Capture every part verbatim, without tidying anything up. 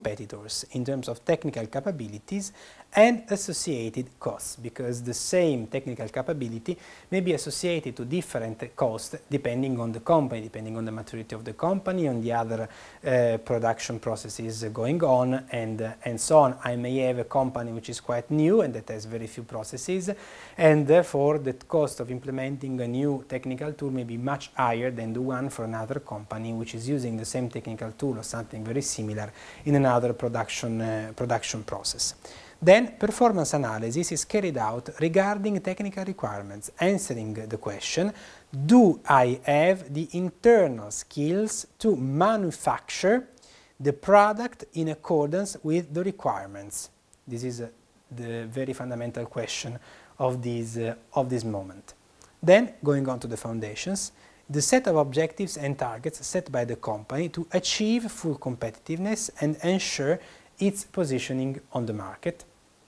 competitors in terms of technical capabilities and associated costs, because the same technical capability may be associated to different costs depending on the company, depending on the maturity of the company, on the other uh, production processes going on, and, uh, and so on. I may have a company which is quite new and that has very few processes, and therefore the cost of implementing a new technical tool may be much higher than the one for another company which is using the same technical tool or something very similar in another production, uh, production process. Then performance analysis is carried out regarding technical requirements, answering the question, do I have the internal skills to manufacture the product in accordance with the requirements? This is uh, the very fundamental question of this, uh, of this moment. Then, going on to the foundations, the set of objectives and targets set by the company to achieve full competitiveness and ensure its positioning on the market,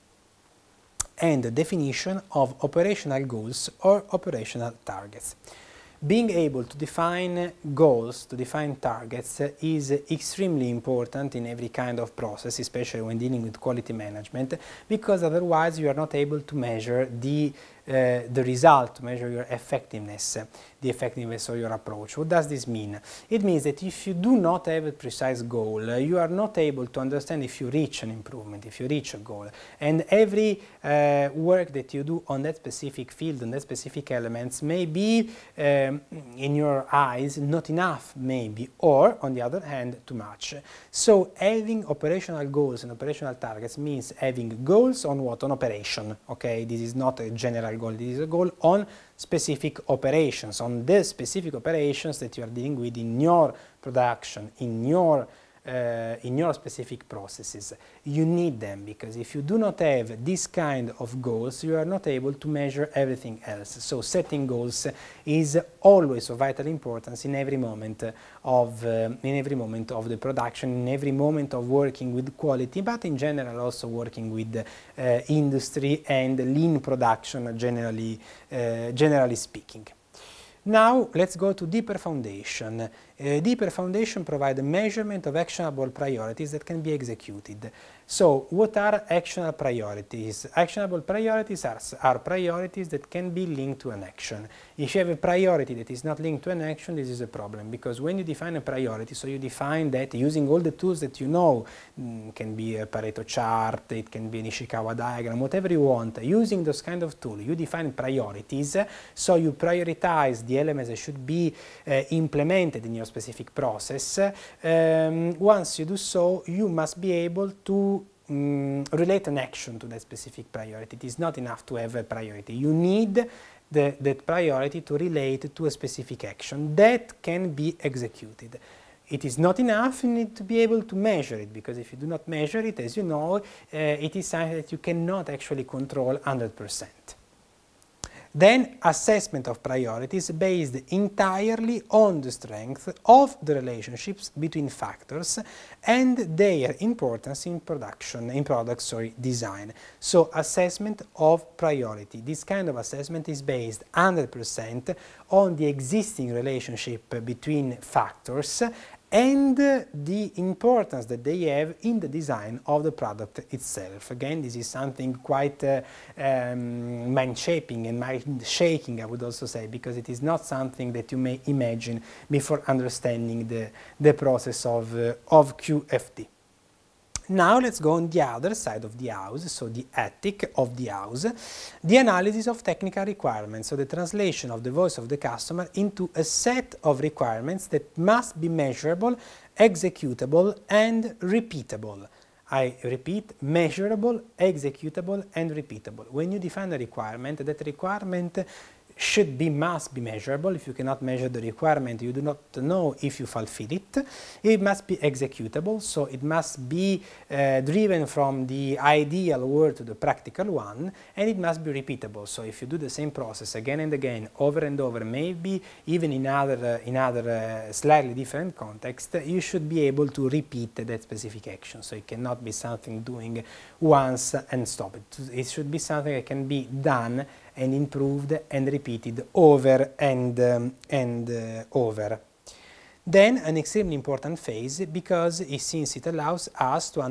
and the definition of operational goals or operational targets. Being able to define goals, to define targets, uh, is extremely important in every kind of process, especially when dealing with quality management, because otherwise you are not able to measure the Uh, the result, to measure your effectiveness, uh, the effectiveness of your approach. What does this mean? It means that if you do not have a precise goal, uh, you are not able to understand if you reach an improvement, if you reach a goal. And every uh, work that you do on that specific field, on that specific elements, may be, um, in your eyes, not enough, maybe, or, on the other hand, too much. So having operational goals and operational targets means having goals on what? On operation, okay? This is not a general goal, this is a goal on specific operations, on the specific operations that you are dealing with in your production, in your Uh, in your specific processes. You need them, because if you do not have this kind of goals, you are not able to measure everything else. So setting goals is always of vital importance in every moment of uh, in every moment of the production, in every moment of working with quality, but in general also working with uh, industry and lean production, generally uh, generally speaking. Now let's go to deeper foundation. Uh, deeper foundation provides a measurement of actionable priorities that can be executed. So what are actionable priorities? Actionable priorities are, are priorities that can be linked to an action. If you have a priority that is not linked to an action, this is a problem, because when you define a priority, so you define that using all the tools that you know, mm, can be a Pareto chart, it can be an Ishikawa diagram, whatever you want, using those kind of tools, you define priorities, so you prioritize the elements that should be uh, implemented in your specific process. Um, once you do so, you must be able to um, relate an action to that specific priority. It is not enough to have a priority. You need the, that priority to relate to a specific action that can be executed. It is not enough, you need to be able to measure it, because if you do not measure it, as you know, uh, it is something that you cannot actually control one hundred percent. Then assessment of priorities based entirely on the strength of the relationships between factors and their importance in production, in product sorry, design. So assessment of priority. This kind of assessment is based one hundred percent on the existing relationship between factors and the importance that they have in the design of the product itself. Again, this is something quite uh, um, mind-shaping and mind-shaking, I would also say, because it is not something that you may imagine before understanding the, the process of, uh, of Q F D. Now let's go on the other side of the house, so the ethic of the house, the analysis of technical requirements, so the translation of the voice of the customer into a set of requirements that must be measurable, executable, and repeatable. I repeat, measurable, executable, and repeatable. When you define a requirement, that requirement should be, must be measurable. If you cannot measure the requirement, you do not know if you fulfill it. It must be executable, so it must be uh, driven from the ideal world to the practical one, and it must be repeatable. So if you do the same process again and again, over and over, maybe even in other, uh, in other uh, slightly different contexts, you should be able to repeat that specific action. So it cannot be something doing once and stop it. It should be something that can be done and improved and repeated over and, um, and uh, over. Then an extremely important phase, because it, since it allows us to